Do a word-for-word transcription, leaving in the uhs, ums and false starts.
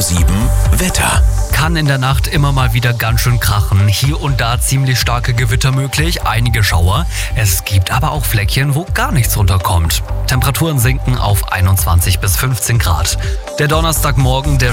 sieben Wetter. Kann in der Nacht immer mal wieder ganz schön krachen. Hier und da ziemlich starke Gewitter möglich, einige Schauer. Es gibt aber auch Fleckchen, wo gar nichts runterkommt. Temperaturen sinken auf einundzwanzig bis fünfzehn Grad. Der Donnerstagmorgen, der